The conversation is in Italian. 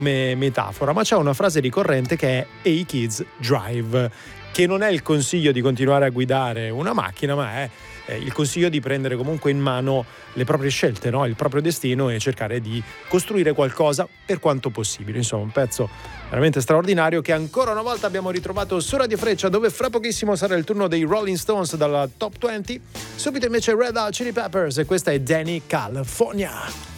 metafora, ma c'è una frase ricorrente che è "Hey kids, drive", che non è il consiglio di continuare a guidare una macchina, ma è il consiglio di prendere comunque in mano le proprie scelte, no? Il proprio destino, e cercare di costruire qualcosa per quanto possibile. Insomma, un pezzo veramente straordinario che ancora una volta abbiamo ritrovato su Radio Freccia, dove fra pochissimo sarà il turno dei Rolling Stones dalla Top 20. Subito invece Red Hot Chili Peppers, e questa è Danny California.